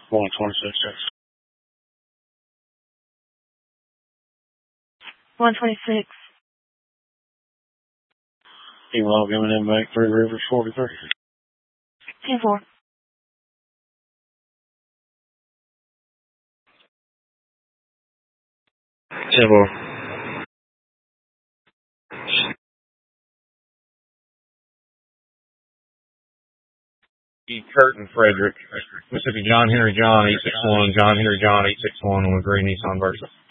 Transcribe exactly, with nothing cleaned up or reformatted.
one twenty-six. one twenty-six. Email giving them back Three Rivers forty-three. ten four. ten four. Kurt and Frederick, Mississippi John Henry John eight six one, John Henry John eight six one on the Gray Nissan Versa.